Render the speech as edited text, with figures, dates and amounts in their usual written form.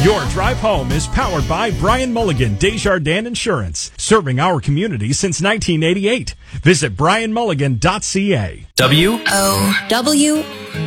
Your drive home is powered by Brian Mulligan, Desjardins Insurance, serving our community since 1988. Visit brianmulligan.ca. W-O-W